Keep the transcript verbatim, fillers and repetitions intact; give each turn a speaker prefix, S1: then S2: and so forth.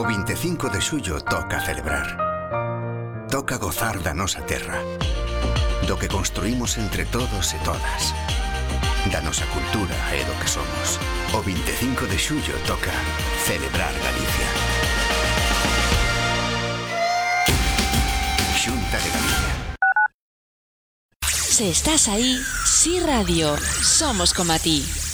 S1: vinte e cinco de xullo toca celebrar. Toca gozar da nosa terra, do que construímos entre todos e todas, da nosa cultura e do que somos. O vinte e cinco de xullo toca celebrar Galicia. Xunta de Galicia.
S2: Se estás aí, Si Radio, somos como a ti.